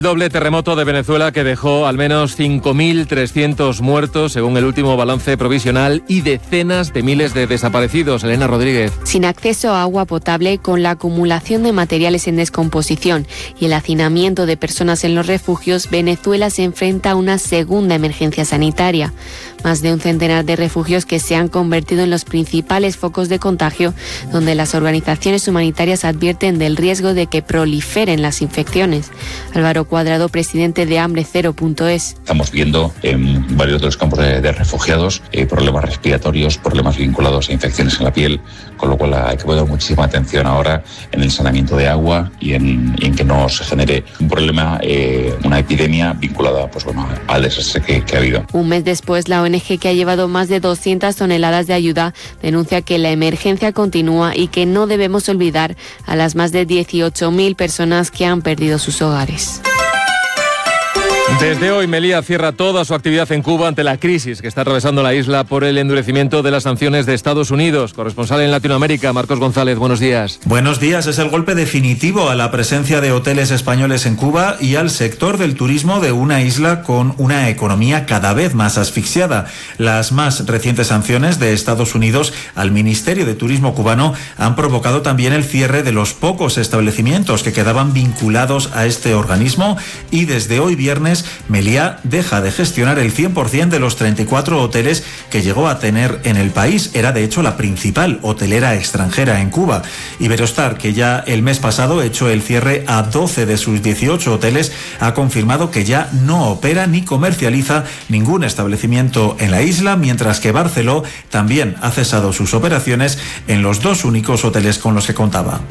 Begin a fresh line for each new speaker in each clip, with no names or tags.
Doble terremoto de Venezuela que dejó al menos 5.300 muertos, según el último balance provisional, y decenas de miles de desaparecidos. Elena Rodríguez.
Sin acceso a agua potable, con la acumulación de materiales en descomposición y el hacinamiento de personas en los refugios, Venezuela se enfrenta a una segunda emergencia sanitaria. Más de un centenar de refugios que se han convertido en los principales focos de contagio, donde las organizaciones humanitarias advierten del riesgo de que proliferen las infecciones. Álvaro Cuadrado, presidente de HambreCero.es.
Estamos viendo en varios de los campos de refugiados problemas respiratorios, problemas vinculados a infecciones en la piel, con lo cual hay que poner muchísima atención ahora en el saneamiento de agua y en que no se genere un problema, una epidemia vinculada al desastre que ha habido.
Un mes después, la ONG, que ha llevado más de 200 toneladas de ayuda, denuncia que la emergencia continúa y que no debemos olvidar a las más de 18.000 personas que han perdido sus hogares.
Desde hoy, Melilla cierra toda su actividad en Cuba ante la crisis que está atravesando la isla por el endurecimiento de las sanciones de Estados Unidos. Corresponsal en Latinoamérica, Marcos González, buenos días.
Buenos días. Es el golpe definitivo a la presencia de hoteles españoles en Cuba y al sector del turismo de una isla con una economía cada vez más asfixiada. Las más recientes sanciones de Estados Unidos al Ministerio de Turismo cubano han provocado también el cierre de los pocos establecimientos que quedaban vinculados a este organismo, y desde hoy viernes Meliá deja de gestionar el 100% de los 34 hoteles que llegó a tener en el país. Era de hecho la principal hotelera extranjera en Cuba. Iberostar, que ya el mes pasado echó el cierre a 12 de sus 18 hoteles, ha confirmado que ya no opera ni comercializa ningún establecimiento en la isla, mientras que Barceló también ha cesado sus operaciones en los dos únicos hoteles con los que contaba.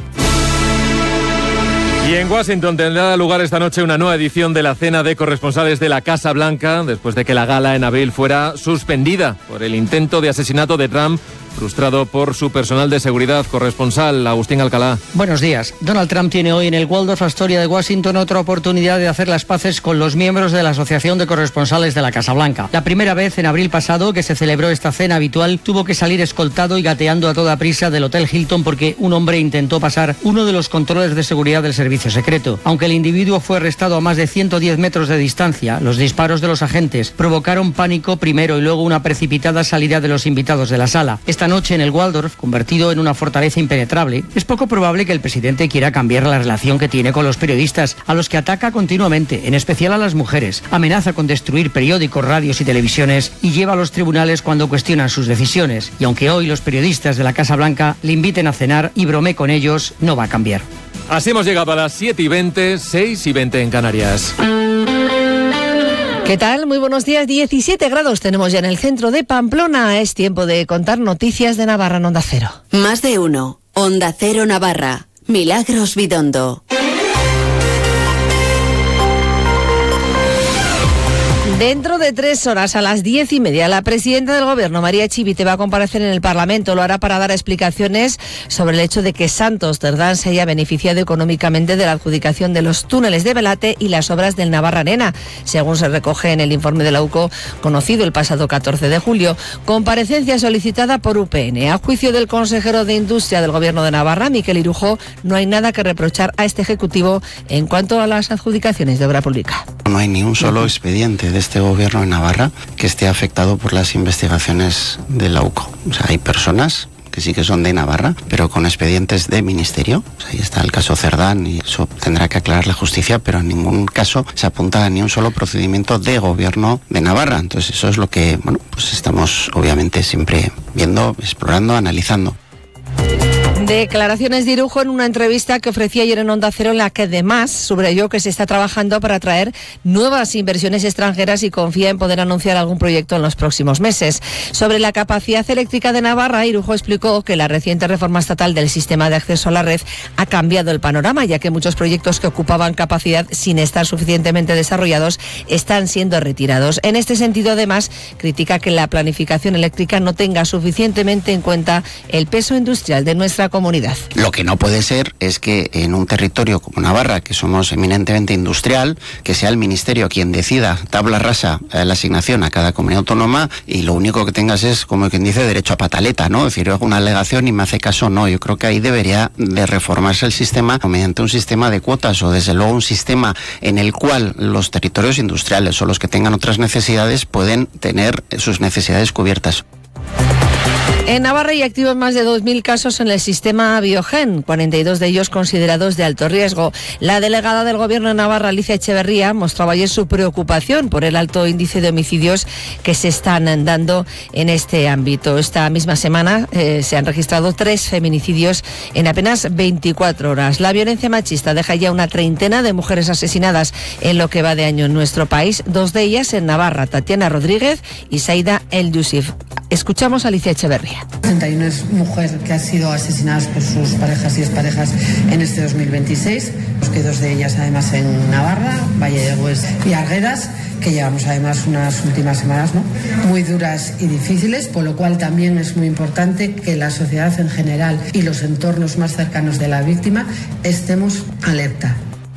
Y en Washington tendrá lugar esta noche una nueva edición de la cena de corresponsales de la Casa Blanca, después de que la gala en abril fuera suspendida por el intento de asesinato de Trump, frustrado por su personal de seguridad. Corresponsal Agustín Alcalá.
Buenos días. Donald Trump tiene hoy en el Waldorf Astoria de Washington otra oportunidad de hacer las paces con los miembros de la Asociación de Corresponsales de la Casa Blanca. La primera vez en abril pasado que se celebró esta cena habitual, tuvo que salir escoltado y gateando a toda prisa del Hotel Hilton porque un hombre intentó pasar uno de los controles de seguridad del servicio secreto. Aunque el individuo fue arrestado a más de 110 metros de distancia, los disparos de los agentes provocaron pánico primero y luego una precipitada salida de los invitados de la sala. Esta noche en el Waldorf, convertido en una fortaleza impenetrable, es poco probable que el presidente quiera cambiar la relación que tiene con los periodistas, a los que ataca continuamente, en especial a las mujeres. Amenaza con destruir periódicos, radios y televisiones y lleva a los tribunales cuando cuestionan sus decisiones. Y aunque hoy los periodistas de la Casa Blanca le inviten a cenar y bromee con ellos, no va a cambiar.
Así hemos llegado a las 7:20, 6:20 en Canarias.
¿Qué tal? Muy buenos días. 17 grados tenemos ya en el centro de Pamplona. Es tiempo de contar noticias de Navarra en Onda Cero.
Más de uno. Onda Cero Navarra. Milagros Bidondo.
Dentro de 3 horas, a las 10:30, la presidenta del Gobierno, María Chivite, va a comparecer en el Parlamento. Lo hará para dar explicaciones sobre el hecho de que Santos Cerdán se haya beneficiado económicamente de la adjudicación de los túneles de Belate y las obras del Navarra Arena, según se recoge en el informe de la UCO conocido el pasado 14 de julio. Comparecencia solicitada por UPN. A juicio del consejero de Industria del Gobierno de Navarra, Miquel Irujo, no hay nada que reprochar a este Ejecutivo en cuanto a las adjudicaciones de obra pública.
No hay ni un solo expediente de este Gobierno en Navarra que esté afectado por las investigaciones de la UCO. O sea, hay personas que sí que son de Navarra, pero con expedientes de ministerio. O sea, ahí está el caso Cerdán y eso tendrá que aclarar la justicia, pero en ningún caso se apunta a ni un solo procedimiento de Gobierno de Navarra. Entonces eso es lo que, pues estamos obviamente siempre viendo, explorando, analizando.
Declaraciones de Irujo en una entrevista que ofrecía ayer en Onda Cero, en la que además subrayó que se está trabajando para atraer nuevas inversiones extranjeras y confía en poder anunciar algún proyecto en los próximos meses. Sobre la capacidad eléctrica de Navarra, Irujo explicó que la reciente reforma estatal del sistema de acceso a la red ha cambiado el panorama, ya que muchos proyectos que ocupaban capacidad sin estar suficientemente desarrollados están siendo retirados. En este sentido, además, critica que la planificación eléctrica no tenga suficientemente en cuenta el peso industrial de nuestra comunidad comunidad.
Lo que no puede ser es que en un territorio como Navarra, que somos eminentemente industrial, que sea el Ministerio quien decida tabla rasa la asignación a cada comunidad autónoma y lo único que tengas es, como quien dice, derecho a pataleta, ¿no? Es decir, yo hago una alegación y me hace caso, no. Yo creo que ahí debería de reformarse el sistema mediante un sistema de cuotas o desde luego un sistema en el cual los territorios industriales o los que tengan otras necesidades pueden tener sus necesidades cubiertas.
En Navarra hay activos más de 2.000 casos en el sistema Biogen, 42 de ellos considerados de alto riesgo. La delegada del Gobierno de Navarra, Alicia Echeverría, mostraba ayer su preocupación por el alto índice de homicidios que se están dando en este ámbito. Esta misma semana se han registrado 3 feminicidios en apenas 24 horas. La violencia machista deja ya una treintena de mujeres asesinadas en lo que va de año en nuestro país, 2 de ellas en Navarra, Tatiana Rodríguez y Saida El Yusif. Escuchamos a Alicia Echeverría.
31 es mujer que ha sido asesinadas por sus parejas y exparejas en este 2026, que 2 de ellas además en Navarra, Valle de Hues y Arguedas, que llevamos además unas últimas semanas, ¿no?, muy duras y difíciles, por lo cual también es muy importante que la sociedad en general y los entornos más cercanos de la víctima estemos alerta.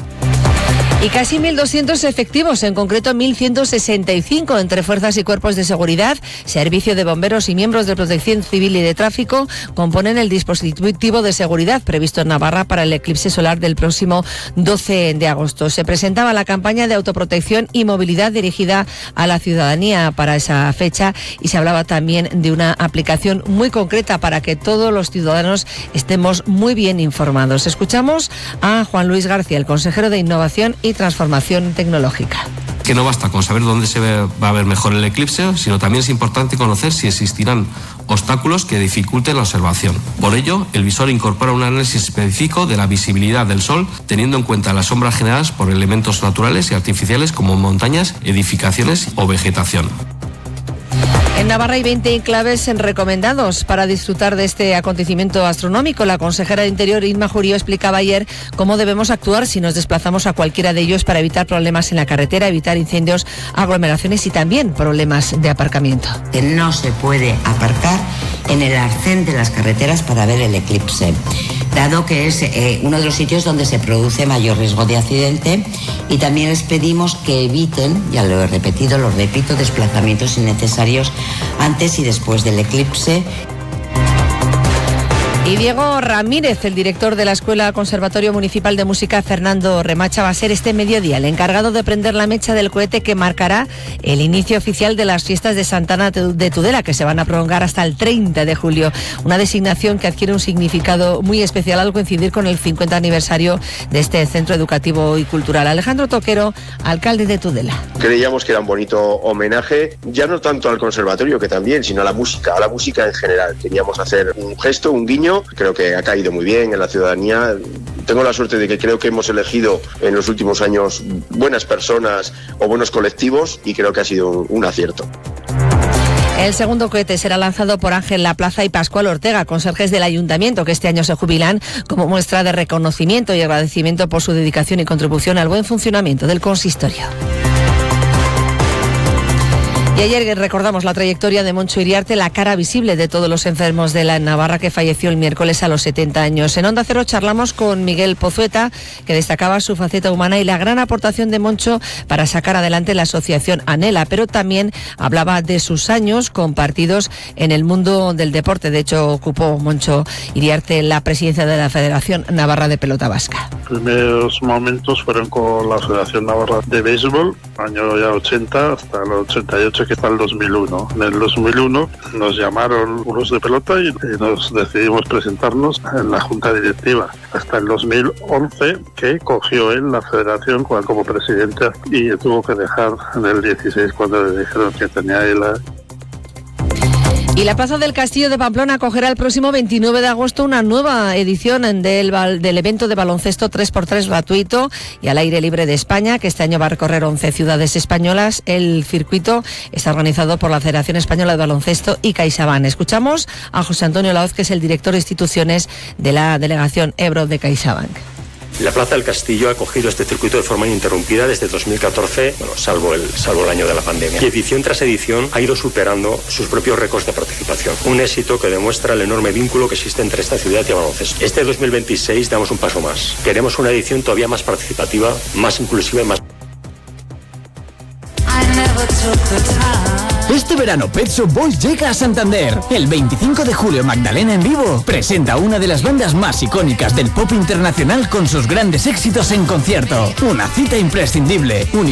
Y casi 1.200 efectivos, en concreto 1.165 entre fuerzas y cuerpos de seguridad, servicio de bomberos y miembros de protección civil y de tráfico, componen el dispositivo de seguridad previsto en Navarra para el eclipse solar del próximo 12 de agosto. Se presentaba la campaña de autoprotección y movilidad dirigida a la ciudadanía para esa fecha y se hablaba también de una aplicación muy concreta para que todos los ciudadanos estemos muy bien informados. Escuchamos a Juan Luis García, el consejero de Innovación y Transformación Tecnológica.
Que no basta con saber dónde se va a ver mejor el eclipse, sino también es importante conocer si existirán obstáculos que dificulten la observación. Por ello, el visor incorpora un análisis específico de la visibilidad del Sol, teniendo en cuenta las sombras generadas por elementos naturales y artificiales como montañas, edificaciones o vegetación.
En Navarra hay 20 enclaves recomendados para disfrutar de este acontecimiento astronómico. La consejera de Interior, Inma Jurío, explicaba ayer cómo debemos actuar si nos desplazamos a cualquiera de ellos para evitar problemas en la carretera, evitar incendios, aglomeraciones y también problemas de aparcamiento.
Que no se puede aparcar en el arcén de las carreteras para ver el eclipse, dado que es uno de los sitios donde se produce mayor riesgo de accidente, y también les pedimos que eviten, ya lo he repetido, lo repito, desplazamientos innecesarios antes y después del eclipse.
Y Diego Ramírez, el director de la Escuela Conservatorio Municipal de Música Fernando Remacha, va a ser este mediodía el encargado de prender la mecha del cohete que marcará el inicio oficial de las fiestas de Santana de Tudela, que se van a prolongar hasta el 30 de julio. Una designación que adquiere un significado muy especial al coincidir con el 50 aniversario de este centro educativo y cultural. Alejandro Toquero, alcalde de Tudela.
Creíamos que era un bonito homenaje, ya no tanto al conservatorio, que también, sino a la música en general. Queríamos hacer un gesto, un guiño. Creo que ha caído muy bien en la ciudadanía. Tengo la suerte de que creo que hemos elegido en los últimos años buenas personas o buenos colectivos y creo que ha sido un acierto.
El segundo cohete será lanzado por Ángel Laplaza y Pascual Ortega, conserjes del Ayuntamiento, que este año se jubilan, como muestra de reconocimiento y agradecimiento por su dedicación y contribución al buen funcionamiento del consistorio. Y ayer recordamos la trayectoria de Moncho Iriarte, la cara visible de todos los enfermos de la Navarra, que falleció el miércoles a los 70 años. En Onda Cero charlamos con Miguel Pozueta, que destacaba su faceta humana y la gran aportación de Moncho para sacar adelante la asociación Anela, pero también hablaba de sus años compartidos en el mundo del deporte. De hecho, ocupó Moncho Iriarte la presidencia de la Federación Navarra de Pelota Vasca.
Los primeros momentos fueron con la Federación Navarra de Béisbol, año ya 80 hasta el 88, que está el 2001. En el 2001 nos llamaron unos de pelota y nos decidimos presentarnos en la junta directiva. Hasta el 2011, que cogió él la federación como presidente y tuvo que dejar en el 16 cuando le dijeron que tenía él la...
Y la Plaza del Castillo de Pamplona acogerá el próximo 29 de agosto una nueva edición del evento de baloncesto 3x3 gratuito y al aire libre de España, que este año va a recorrer 11 ciudades españolas. El circuito está organizado por la Federación Española de Baloncesto y CaixaBank. Escuchamos a José Antonio Laoz, que es el director de instituciones de la delegación Ebro de CaixaBank.
La Plaza del Castillo ha acogido este circuito de forma ininterrumpida desde 2014, salvo el año de la pandemia. Y edición tras edición ha ido superando sus propios récords de participación. Un éxito que demuestra el enorme vínculo que existe entre esta ciudad y el baloncesto. Este 2026 damos un paso más. Queremos una edición todavía más participativa, más inclusiva y más...
Este verano Pet Shop Boys llega a Santander. El 25 de julio Magdalena en vivo presenta una de las bandas más icónicas del pop internacional con sus grandes éxitos en concierto. Una cita imprescindible.